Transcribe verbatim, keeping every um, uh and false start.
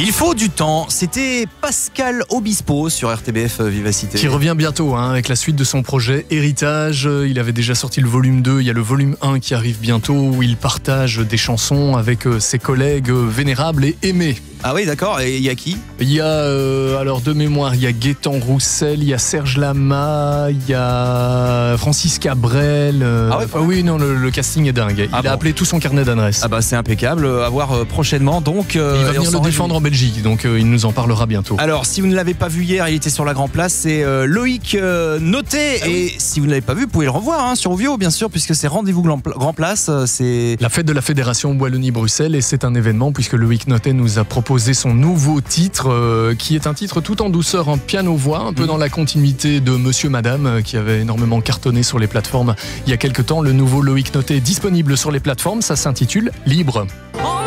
Il faut du temps, c'était Pascal Obispo sur R T B F Vivacité. Qui revient bientôt hein, avec la suite de son projet Héritage. Il avait déjà sorti le volume deux, il y a le volume un qui arrive bientôt où il partage des chansons avec ses collègues vénérables et aimés. Ah oui, d'accord, et il y a qui ? Il y a, euh, alors de mémoire, il y a Gaëtan Roussel, il y a Serge Lama, il y a Francis Cabrel. Euh, ah ouais, ah oui, non, le, le casting est dingue. Il ah a bon. appelé tout son carnet d'adresses. Ah bah c'est impeccable, à voir euh, prochainement donc. Euh, il va venir le défendre en Belgique, donc euh, il nous en parlera bientôt. Alors, si vous ne l'avez pas vu hier, il était sur la Grand Place, c'est euh, Loïc euh, Noté. Ah et oui. Si vous ne l'avez pas vu, vous pouvez le revoir hein, sur Ovio, bien sûr, puisque c'est Rendez-vous Grand Place. C'est la fête de la Fédération Wallonie-Bruxelles et c'est un événement puisque Loïc Noté nous a proposé son nouveau titre euh, qui est un titre tout en douceur en piano-voix, un peu mmh. dans la continuité de Monsieur Madame euh, qui avait énormément cartonné sur les plateformes il y a quelques temps. Le nouveau Loïc Noté est disponible sur les plateformes, ça s'intitule Libre.